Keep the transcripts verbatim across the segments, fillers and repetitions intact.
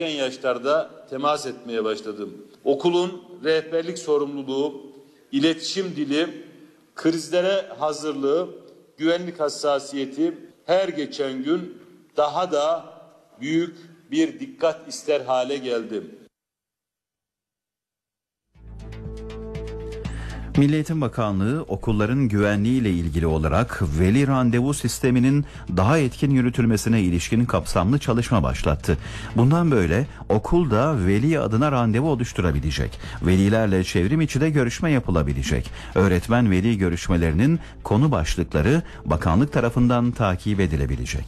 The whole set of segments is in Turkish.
yaşlarda temas etmeye başladım. Okulun rehberlik sorumluluğu, iletişim dili, krizlere hazırlığı, güvenlik hassasiyeti her geçen gün daha da büyük bir dikkat ister hale geldi. Milli Eğitim Bakanlığı okulların güvenliği ile ilgili olarak veli randevu sisteminin daha etkin yürütülmesine ilişkin kapsamlı çalışma başlattı. Bundan böyle okulda veli adına randevu oluşturabilecek. Velilerle çevrim içi de görüşme yapılabilecek. Öğretmen veli görüşmelerinin konu başlıkları bakanlık tarafından takip edilebilecek.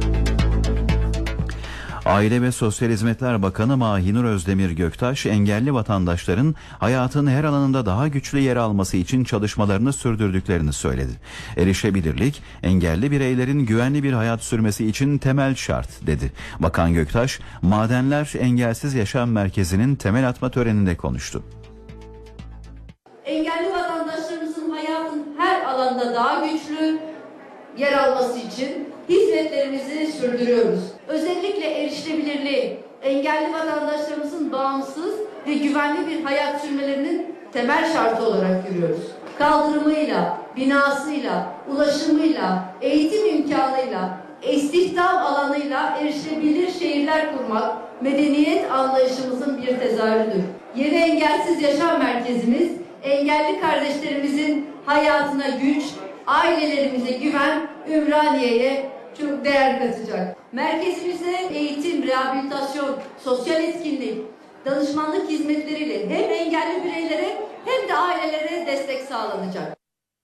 Aile ve Sosyal Hizmetler Bakanı Mahinur Özdemir Göktaş, engelli vatandaşların hayatın her alanında daha güçlü yer alması için çalışmalarını sürdürdüklerini söyledi. Erişebilirlik, engelli bireylerin güvenli bir hayat sürmesi için temel şart, dedi. Bakan Göktaş, Madenler Engelsiz Yaşam Merkezi'nin temel atma töreninde konuştu. Engelli vatandaşlarımızın hayatın her alanda daha güçlü yer alması için hizmetlerimizi sürdürüyoruz. Özellikle erişilebilirliği, engelli vatandaşlarımızın bağımsız ve güvenli bir hayat sürmelerinin temel şartı olarak görüyoruz. Kaldırımıyla, binasıyla, ulaşımıyla, eğitim imkanıyla, istihdam alanıyla erişilebilir şehirler kurmak medeniyet anlayışımızın bir tezahürüdür. Yeni Engelsiz Yaşam Merkezimiz, engelli kardeşlerimizin hayatına güç, ailelerimize güven, Ümraniye'ye çok değer katacak. Merkezimizde eğitim, rehabilitasyon, sosyal etkinlik, danışmanlık hizmetleriyle hem engelli bireylere hem de ailelere destek sağlanacak.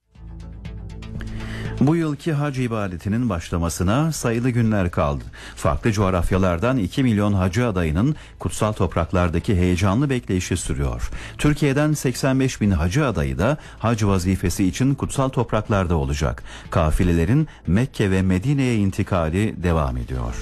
Bu yılki hac ibadetinin başlamasına sayılı günler kaldı. Farklı coğrafyalardan iki milyon hacı adayının kutsal topraklardaki heyecanlı bekleyişi sürüyor. Türkiye'den seksen beş bin hacı adayı da hac vazifesi için kutsal topraklarda olacak. Kafilelerin Mekke ve Medine'ye intikali devam ediyor.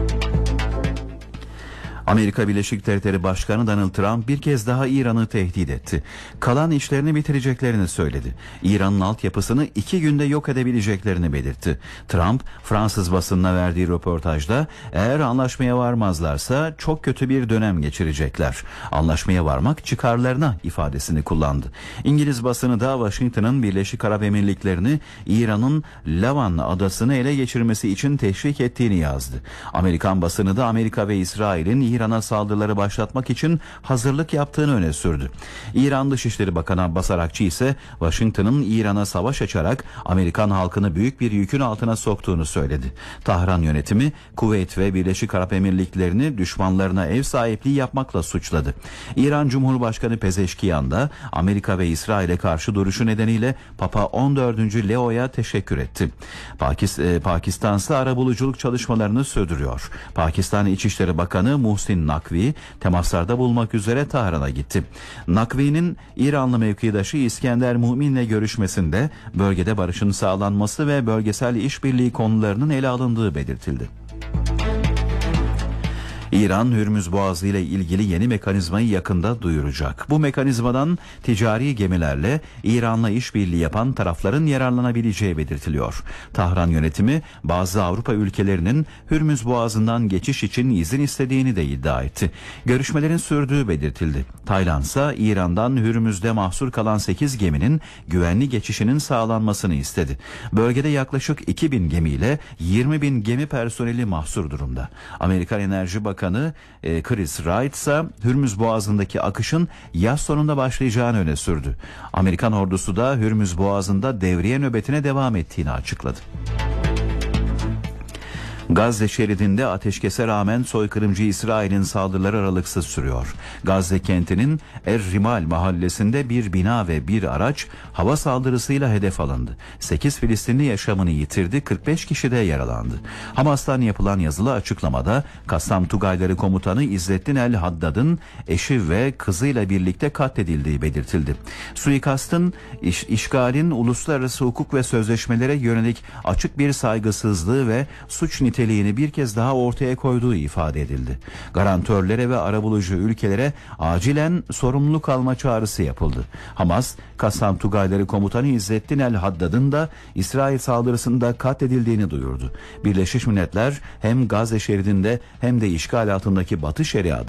Amerika Birleşik Devletleri Başkanı Donald Trump bir kez daha İran'ı tehdit etti. Kalan işlerini bitireceklerini söyledi. İran'ın altyapısını iki günde yok edebileceklerini belirtti. Trump, Fransız basınına verdiği röportajda eğer anlaşmaya varmazlarsa çok kötü bir dönem geçirecekler. Anlaşmaya varmak çıkarlarına ifadesini kullandı. İngiliz basını da Washington'ın Birleşik Arap Emirlikleri'ni İran'ın Lavan adasını ele geçirmesi için teşvik ettiğini yazdı. Amerikan basını da Amerika ve İsrail'in İran'a saldırıları başlatmak için hazırlık yaptığını öne sürdü. İran Dışişleri Bakanı Abbas Arakçı ise Washington'ın İran'a savaş açarak Amerikan halkını büyük bir yükün altına soktuğunu söyledi. Tahran yönetimi Kuveyt ve Birleşik Arap Emirlikleri'ni düşmanlarına ev sahipliği yapmakla suçladı. İran Cumhurbaşkanı Pezeşkiyan da Amerika ve İsrail'e karşı duruşu nedeniyle Papa on dördüncü Leo'ya teşekkür etti. Pakistan, e, Pakistan ise arabuluculuk çalışmalarını sürdürüyor. Pakistan İçişleri Bakanı Muhsin Nakvi temaslarda bulmak üzere Tahran'a gitti. Nakvi'nin İranlı mevkidaşı İskender Mu'min'le görüşmesinde bölgede barışın sağlanması ve bölgesel işbirliği konularının ele alındığı belirtildi. İran, Hürmüz Boğazı ile ilgili yeni mekanizmayı yakında duyuracak. Bu mekanizmadan ticari gemilerle İran'la işbirliği yapan tarafların yararlanabileceği belirtiliyor. Tahran yönetimi bazı Avrupa ülkelerinin Hürmüz Boğazı'ndan geçiş için izin istediğini de iddia etti. Görüşmelerin sürdüğü belirtildi. Tayland ise İran'dan Hürmüz'de mahsur kalan sekiz geminin güvenli geçişinin sağlanmasını istedi. Bölgede yaklaşık iki bin gemiyle yirmi bin gemi personeli mahsur durumda. Amerikan Enerji Bakanı Bakanı Chris Wright ise Hürmüz Boğazı'ndaki akışın yaz sonunda başlayacağını öne sürdü. Amerikan ordusu da Hürmüz Boğazı'nda devriye nöbetine devam ettiğini açıkladı. Gazze şeridinde ateşkese rağmen soykırımcı İsrail'in saldırıları aralıksız sürüyor. Gazze kentinin Er Rimal mahallesinde bir bina ve bir araç hava saldırısıyla hedef alındı. sekiz Filistinli yaşamını yitirdi, kırk beş kişi de yaralandı. Hamas'tan yapılan yazılı açıklamada Kassam Tugayları Komutanı İzzettin El Haddad'ın eşi ve kızıyla birlikte katledildiği belirtildi. Suikastın iş, işgalin uluslararası hukuk ve sözleşmelere yönelik açık bir saygısızlığı ve suç niteliği niteliğini bir kez daha ortaya koyduğu ifade edildi. Garantörlere ve arabulucu ülkelere acilen sorumluluk alma çağrısı yapıldı. Hamas, Kassam Tugayları Komutanı İzzettin el-Haddad'ın da İsrail saldırısında katledildiğini duyurdu. Birleşmiş Milletler hem Gazze şeridinde hem de işgal altındaki Batı Şeria'da